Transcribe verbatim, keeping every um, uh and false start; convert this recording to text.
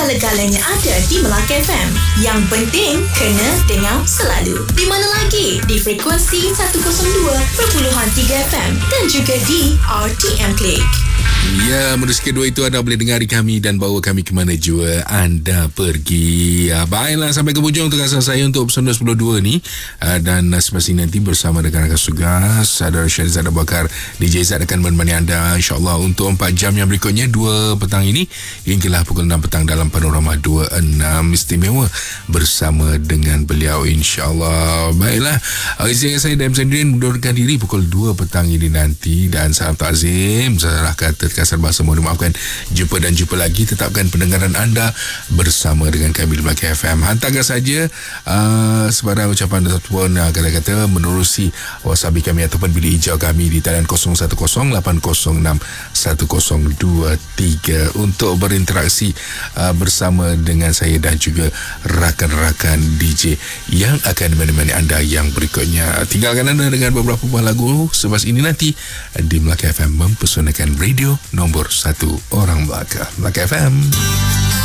segala-galanya ada di Melaka F M. Yang penting, kena dengar selalu. Di mana lagi? Di frekuensi seratus dua perpuluhan tiga F M dan juga di R T M Click. Ya, menerusi kedua itu anda boleh dengari kami dan bawa kami ke mana jua anda pergi. Ya, baiklah, sampai ke hujung tugasan saya untuk episod sepuluh dua ni. Dan selepas ini nanti bersama dengan rakan tugas ada Syahrizad Abu Bakar, D J Zad akan menemani anda insyaAllah untuk empat jam yang berikutnya, dua petang ini hinggalah pukul enam petang dalam Panorama dua puluh enam istimewa bersama dengan beliau insyaAllah. Baiklah, izin saya Dam Sendirian mundurkan diri pukul dua petang ini nanti, dan salam takzim, salah kata kasar bahasa mohon dimaafkan. Jumpa dan jumpa lagi. Tetapkan pendengaran anda bersama dengan kami di Melaka F M. Hantarkan saja uh, sebarang ucapan ataupun uh, kata-kata menerusi WhatsApp kami ataupun bilik hijau kami di talian kosong satu kosong lapan kosong enam satu kosong dua tiga untuk berinteraksi uh, bersama dengan saya dan juga rakan-rakan D J yang akan menemani anda yang berikutnya. Tinggalkan anda dengan beberapa buah lagu selepas ini nanti di Melaka F M, mempesonakan radio nombor satu orang Melaka. Melaka F M.